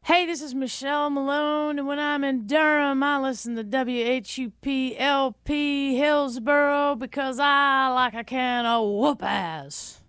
Hey, this is Michelle Malone, and when I'm in Durham, I listen to WHUP LP Hillsboro because I like a can of whoop ass.